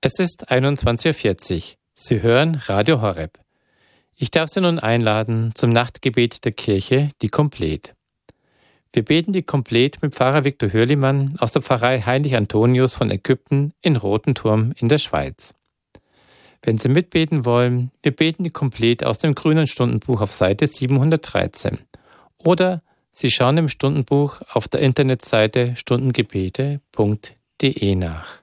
Es ist 21:40 Uhr. Sie hören Radio Horeb. Ich darf Sie nun einladen zum Nachtgebet der Kirche, die Komplet. Wir beten die Komplet mit Pfarrer Viktor Hürlimann aus der Pfarrei Heilig Antonius von Ägypten in Rothenturm in der Schweiz. Wenn Sie mitbeten wollen, wir beten die Komplet aus dem Grünen Stundenbuch auf Seite 713. Oder Sie schauen im Stundenbuch auf der Internetseite stundengebete.de nach.